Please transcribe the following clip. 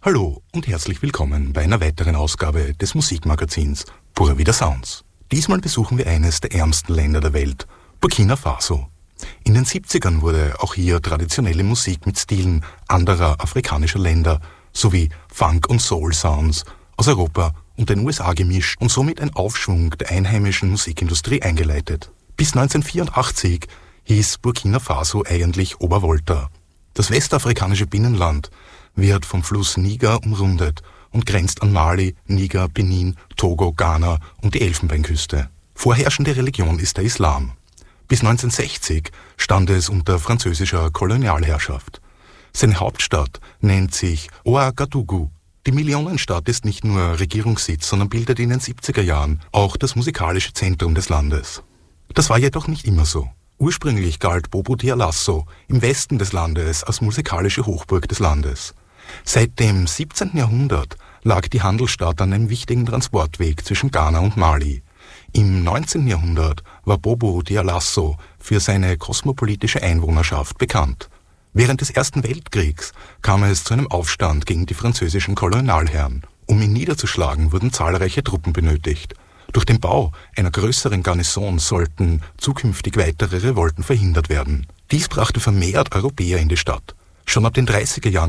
Hallo und herzlich willkommen bei einer weiteren Ausgabe des Musikmagazins Pura Vida Sounds. Diesmal besuchen wir eines der ärmsten Länder der Welt, Burkina Faso. In den 70ern wurde auch hier traditionelle Musik mit Stilen anderer afrikanischer Länder sowie Funk- und Soul-Sounds aus Europa und den USA gemischt und somit ein Aufschwung der einheimischen Musikindustrie eingeleitet. Bis 1984 hieß Burkina Faso eigentlich Obervolta. Das westafrikanische Binnenland wird vom Fluss Niger umrundet und grenzt an Mali, Niger, Benin, Togo, Ghana und die Elfenbeinküste. Vorherrschende Religion ist der Islam. Bis 1960 stand es unter französischer Kolonialherrschaft. Seine Hauptstadt nennt sich Ouagadougou. Die Millionenstadt ist nicht nur Regierungssitz, sondern bildet in den 70er Jahren auch das musikalische Zentrum des Landes. Das war jedoch nicht immer so. Ursprünglich galt Bobo Dioulasso im Westen des Landes als musikalische Hochburg des Landes. Seit dem 17. Jahrhundert lag die Handelsstadt an einem wichtigen Transportweg zwischen Ghana und Mali. Im 19. Jahrhundert war Bobo Dioulasso für seine kosmopolitische Einwohnerschaft bekannt. Während des Ersten Weltkriegs kam es zu einem Aufstand gegen die französischen Kolonialherren. Um ihn niederzuschlagen, wurden zahlreiche Truppen benötigt. Durch den Bau einer größeren Garnison sollten zukünftig weitere Revolten verhindert werden. Dies brachte vermehrt Europäer in die Stadt. Schon ab den 30er Jahren